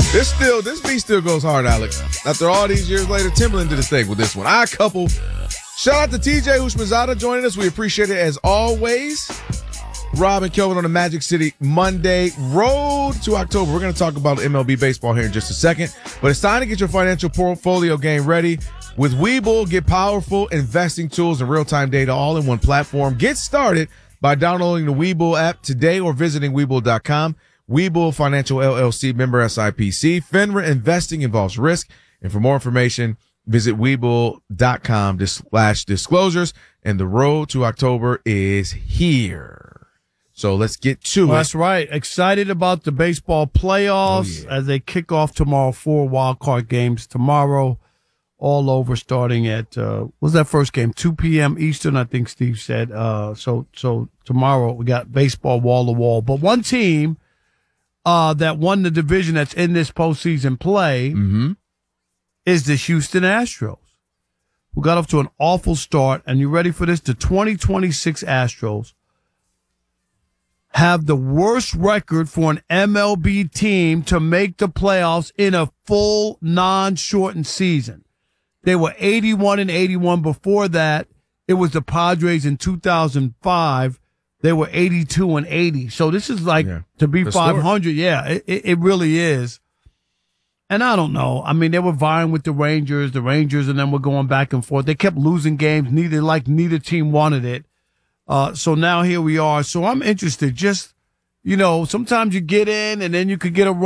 This beat still goes hard, Alex. After all these years later, Timberland did his thing with this one. Shout out to TJ Houshmandzadeh joining us. We appreciate it as always. Rob and Kelvin on the Magic City Monday road to October. We're going to talk about MLB baseball here in just a second, but it's time to get your financial portfolio game ready. With Webull, get powerful investing tools and real-time data all in one platform. Get started by downloading the Webull app today or visiting Webull.com. Webull Financial LLC, member SIPC. FINRA investing involves risk. And for more information, visit Webull.com/disclosures. And the road to October is here. So let's get to it. That's right. Excited about the baseball playoffs as they kick off tomorrow. 4 wild card games tomorrow, all over starting at, what's that first game? 2 p.m. Eastern, I think Steve said. So tomorrow we got baseball wall to wall. But one team that won the division that's in this postseason play is the Houston Astros, who got off to an awful start. And you ready for this? The 2026 Astros have the worst record for an MLB team to make the playoffs in a full non-shortened season. They were 81-81 before that. It was the Padres in 2005. They were 82-80. So this is like to be 500. Yeah, it really is. And I don't know. I mean, they were vying with the Rangers, and then were going back and forth. They kept losing games. Neither team wanted it. So now here we are. So I'm interested. Just, sometimes you get in and then you could get a run.